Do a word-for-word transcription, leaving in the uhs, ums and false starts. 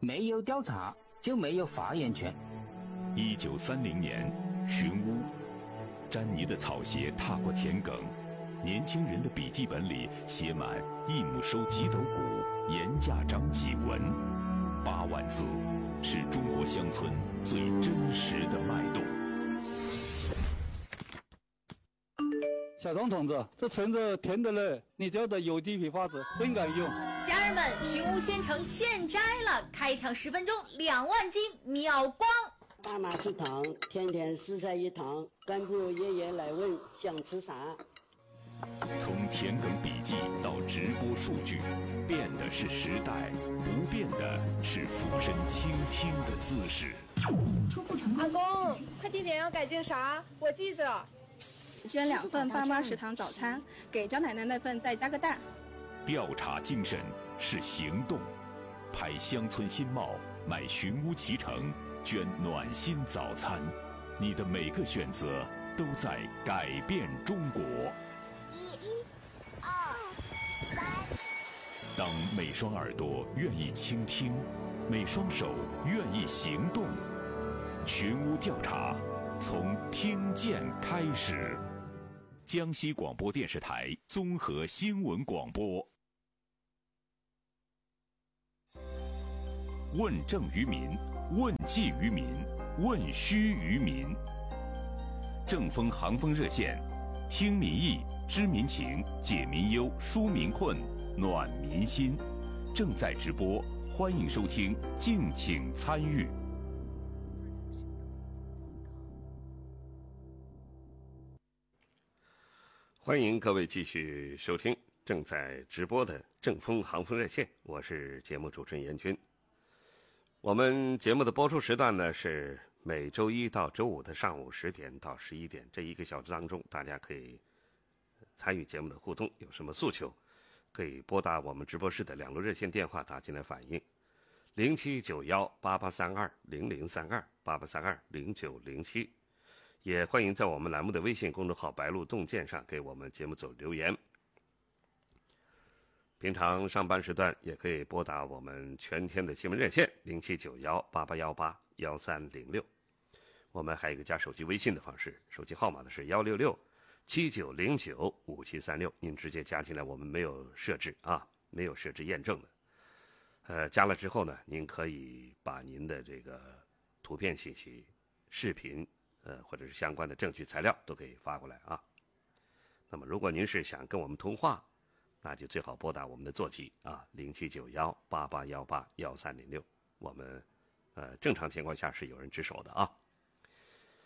没有调查就没有发言权。 一九三零年，寻乌，詹妮的草鞋踏过田埂，年轻人的笔记本里写满一亩收几斗谷，盐价涨几文，八万字，是中国乡村最真实的脉动。 小张同志，这橙子甜的嘞，你教的有机批发子真敢用。 家人们，寻乌鲜橙现摘了，开抢十分钟两万斤秒光。 爸妈吃糖，天天四菜一汤，干部爷爷来问想吃啥。 从田埂笔记到直播数据，变的是时代，不变的是俯身倾听的姿势。 出库成功。 阿公，快递点要改进啥？我记着。 捐两份爸妈食堂早餐，给张奶奶那份再加个蛋。 调查精神是行动，拍乡村新貌，买寻乌脐橙，捐暖心早餐，你的每个选择都在改变中国。 一、二、三。 当每双耳朵愿意倾听，每双手愿意行动，寻乌调查从听见开始。江西广播电视台综合新闻广播。问政于民，问计于民，问需于民。正风航风热线，听民意，知民情，解民忧，纾民困，暖民心。正在直播，欢迎收听，敬请参与。 欢迎各位继续收听正在直播的正风航风热线，我是节目主持人严军。我们节目的播出时段呢是每周一到周五的上午十点到十一点，这一个小时当中，大家可以参与节目的互动，有什么诉求，可以拨打我们直播室的两路热线电话打进来反映：零七九幺八八三二零零三二八八三二零九零七。也欢迎在我们栏目的微信公众号白鹿洞见上给我们节目组留言。平常上班时段也可以拨打我们全天的新闻热线零七九幺八八幺八幺三零六。我们还有一个加手机微信的方式，手机号码呢是幺六六七九零九五七三六，您直接加进来，我们没有设置啊，没有设置验证的。呃，加了之后呢，您可以把您的这个图片信息、视频。呃，或者是相关的证据材料都可以发过来啊。那么，如果您是想跟我们通话，那就最好拨打我们的座机啊，零七九幺八八幺八幺三零六。我们呃正常情况下是有人值守的啊。